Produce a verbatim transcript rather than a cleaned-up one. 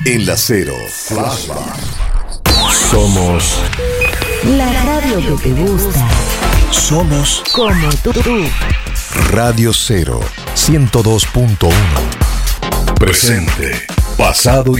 En la Cero. Flashback. Somos la radio que te gusta. Somos como tú. Radio Cero ciento dos punto uno. Presente, pasado y